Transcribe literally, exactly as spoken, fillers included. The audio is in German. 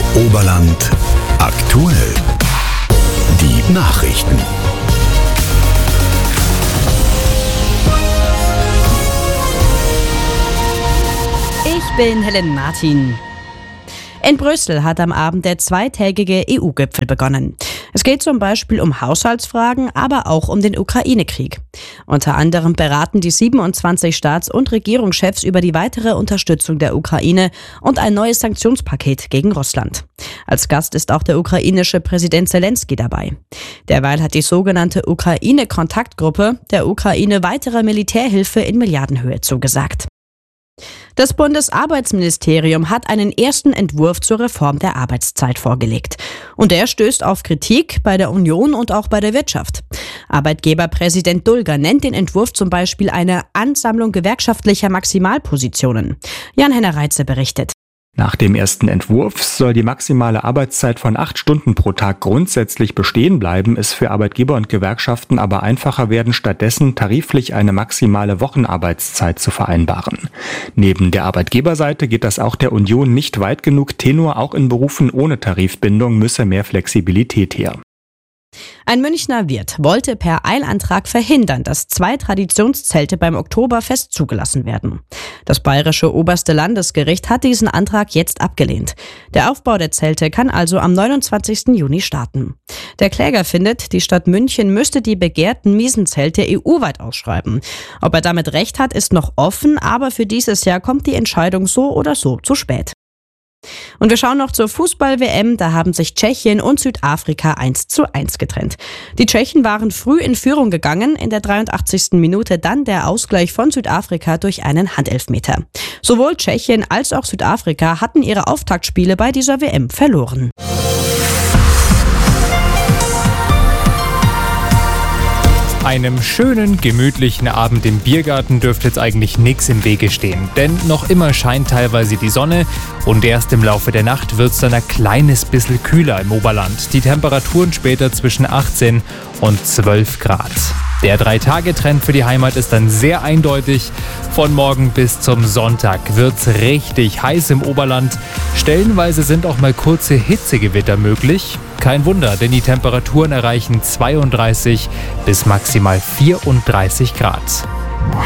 Oberland aktuell. Die Nachrichten. Ich bin Helen Martin. In Brüssel hat am Abend der zweitägige E U-Gipfel begonnen. Es geht zum Beispiel um Haushaltsfragen, aber auch um den Ukraine-Krieg. Unter anderem beraten die siebenundzwanzig Staats- und Regierungschefs über die weitere Unterstützung der Ukraine und ein neues Sanktionspaket gegen Russland. Als Gast ist auch der ukrainische Präsident Zelensky dabei. Derweil hat die sogenannte Ukraine-Kontaktgruppe der Ukraine weitere Militärhilfe in Milliardenhöhe zugesagt. Das Bundesarbeitsministerium hat einen ersten Entwurf zur Reform der Arbeitszeit vorgelegt. Und der stößt auf Kritik bei der Union und auch bei der Wirtschaft. Arbeitgeberpräsident Dulger nennt den Entwurf zum Beispiel eine Ansammlung gewerkschaftlicher Maximalpositionen. Jan-Henner Reitze berichtet. Nach dem ersten Entwurf soll die maximale Arbeitszeit von acht Stunden pro Tag grundsätzlich bestehen bleiben, es für Arbeitgeber und Gewerkschaften aber einfacher werden, stattdessen tariflich eine maximale Wochenarbeitszeit zu vereinbaren. Neben der Arbeitgeberseite geht das auch der Union nicht weit genug. Tenor: auch in Berufen ohne Tarifbindung müsse mehr Flexibilität her. Ein Münchner Wirt wollte per Eilantrag verhindern, dass zwei Traditionszelte beim Oktoberfest zugelassen werden. Das bayerische oberste Landesgericht hat diesen Antrag jetzt abgelehnt. Der Aufbau der Zelte kann also am neunundzwanzigsten Juni starten. Der Kläger findet, die Stadt München müsste die begehrten Miesenzelte E U-weit ausschreiben. Ob er damit recht hat, ist noch offen, aber für dieses Jahr kommt die Entscheidung so oder so zu spät. Und wir schauen noch zur Fußball-W M. Da haben sich Tschechien und Südafrika eins zu eins getrennt. Die Tschechen waren früh in Führung gegangen, in der dreiundachtzigsten Minute dann der Ausgleich von Südafrika durch einen Handelfmeter. Sowohl Tschechien als auch Südafrika hatten ihre Auftaktspiele bei dieser W M verloren. Einem schönen, gemütlichen Abend im Biergarten dürfte jetzt eigentlich nichts im Wege stehen. Denn noch immer scheint teilweise die Sonne und erst im Laufe der Nacht wird es dann ein kleines bisschen kühler im Oberland. Die Temperaturen später zwischen achtzehn und zwölf Grad. Der Drei-Tage-Trend für die Heimat ist dann sehr eindeutig. Von morgen bis zum Sonntag wird's richtig heiß im Oberland. Stellenweise sind auch mal kurze Hitzegewitter möglich. Kein Wunder, denn die Temperaturen erreichen zweiunddreißig bis maximal vierunddreißig Grad.